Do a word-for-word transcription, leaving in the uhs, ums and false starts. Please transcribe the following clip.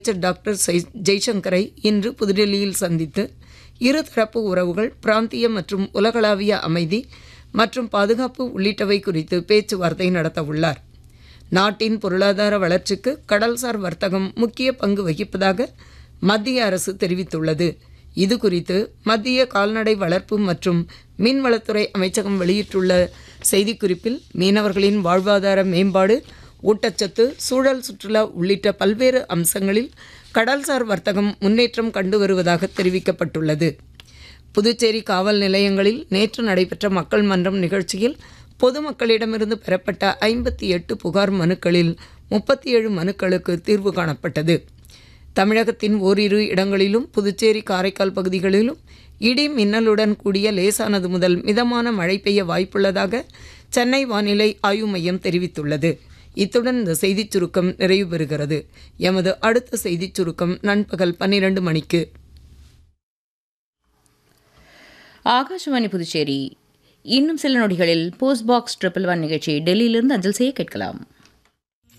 அமைச்சர் டாக்டர் ஜெய்சங்கரை இன்று புதுடெல்லியில் சந்தித்து இருதரப்பு உறவுகள், பிராந்திய மற்றும் உலகளாவிய அமைதி மற்றும் பாதுகாப்பு உள்ளிட்டவை குறித்து பேச்சுவார்த்தை நடத்தவுள்ளார். நாட்டின் பொருளாதார வளர்ச்சிக்கு கடல்சார் வர்த்தகம் முக்கிய பங்கு வகிப்பதாக மத்திய அரசு தெரிவித்துள்ளது. இது குறித்து மத்திய கால்நடை வளர்ப்பு மற்றும் மீன்வளத்துறை அமைச்சகம் வெளியிட்டுள்ள செய்திக்குறிப்பில், மீனவர்களின் வாழ்வாதார மேம்பாடு, ஊட்டச்சத்து, சூழல் சுற்றுலா உள்ளிட்ட பல்வேறு அம்சங்களில் கடல்சார் வர்த்தகம் முன்னேற்றம் கண்டு வருவதாக தெரிவிக்கப்பட்டுள்ளது. புதுச்சேரி காவல் நிலையங்களில் நேற்று நடைபெற்ற மக்கள் மன்றம் நிகழ்ச்சியில் பொதுமக்களிடமிருந்து பெறப்பட்ட ஐம்பத்தி எட்டு புகார் மனுக்களில் முப்பத்தி ஏழு மனுக்களுக்கு தீர்வு காணப்பட்டது. தமிழகத்தின் ஓரிரு இடங்களிலும் புதுச்சேரி, காரைக்கால் பகுதிகளிலும் இடி மின்னலுடன் கூடிய லேசானது முதல் மிதமான மழை பெய்ய வாய்ப்புள்ளதாக சென்னை வானிலை ஆய்வு மையம் தெரிவித்துள்ளது. இத்துடன் இந்த செய்திச் சுருக்கம் நிறைவு பெறுகிறது. எமது அடுத்த செய்திச் சுருக்கம் நண்பகல் பன்னிரண்டு மணிக்கு. ஆகாஷவாணி புதுச்சேரி. இன்னும் சில நொடிகளில் போஸ்ட் பாக்ஸ் ட்ரிபிள் ஒன் நிகழ்ச்சி டெல்லியிலிருந்து அஞ்சல் செய்ய கேட்கலாம்.